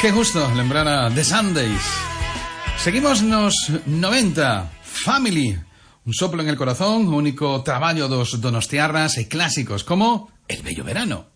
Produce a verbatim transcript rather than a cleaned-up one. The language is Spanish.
Que gusto lembrar a The Sundays. Seguimos nos noventa, Family, un soplo en el corazón, único traballo dos donostiarras e clásicos como El bello verano.